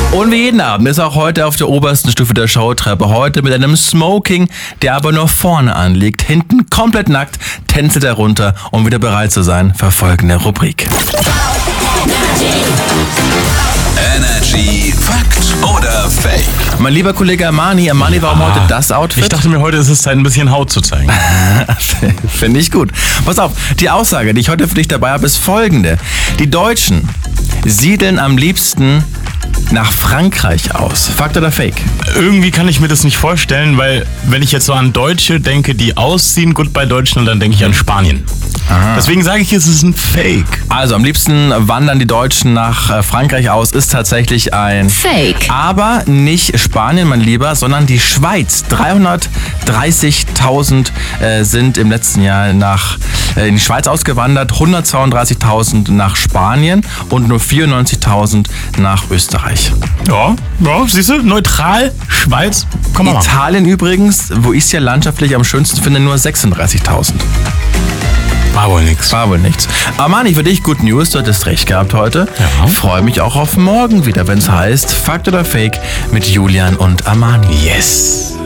Und wie jeden Abend ist auch heute auf der obersten Stufe der Showtreppe. Heute mit einem Smoking, der aber nur vorne anliegt. Hinten komplett nackt, tänzelt er runter, um wieder bereit zu sein für folgende Rubrik. Energy Fakt oder Fake? Mein lieber Kollege Armani, warum heute das Outfit? Ich dachte mir, heute ist es Zeit, ein bisschen Haut zu zeigen. Finde ich gut. Pass auf, die Aussage, die ich heute für dich dabei habe, ist folgende. Die Deutschen siedeln am liebsten nach Frankreich aus. Fakt oder Fake? Irgendwie kann ich mir das nicht vorstellen, weil wenn ich jetzt so an Deutsche denke, die ausziehen, Goodbye Deutschland, dann denke ich an Spanien. Aha. Deswegen sage ich, es ist ein Fake. Also am liebsten wandern die Deutschen nach Frankreich aus, ist tatsächlich ein Fake. Aber nicht Spanien, mein Lieber, sondern die Schweiz. 330.000 sind im letzten Jahr in die Schweiz ausgewandert, 132.000 nach Spanien und nur 94.000 nach Österreich. Ja, siehst du, neutral, Schweiz, komm mal. Italien übrigens, wo ich es ja landschaftlich am schönsten finde, nur 36.000. War wohl nix. War wohl nichts. Armani, für dich Good News, du hattest recht gehabt heute. Ja. Freue mich auch auf morgen wieder, wenn es heißt Fakt oder Fake mit Julian und Armani. Yes.